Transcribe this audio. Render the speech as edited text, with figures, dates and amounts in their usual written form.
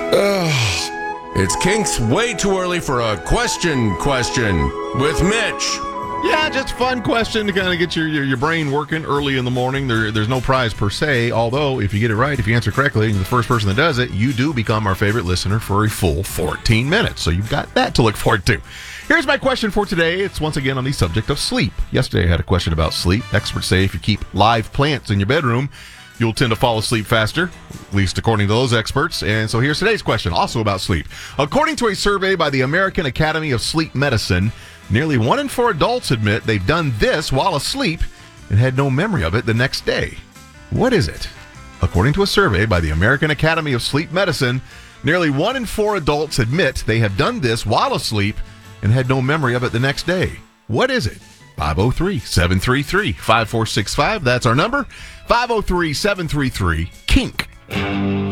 It's Kink's way too early for a question with Mitch. Yeah, just fun question to kind of get your brain working early in the morning. There's no prize per se, although if you get it right, if you answer correctly, and you're the first person that does it, you do become our favorite listener for a full 14 minutes. So you've got that to look forward to. Here's my question for today. It's once again on the subject of sleep. Yesterday I had a question about sleep. Experts say if you keep live plants in your bedroom, you'll tend to fall asleep faster, at least according to those experts. And so here's today's question, also about sleep. According to a survey by the American Academy of Sleep Medicine, nearly 1 in 4 adults admit they've done this while asleep and had no memory of it the next day. What is it? According to a survey by the American Academy of Sleep Medicine, nearly 1 in 4 adults admit they have done this while asleep and had no memory of it the next day. What is it? 503-733-5465. That's our number. 503-733-KINK.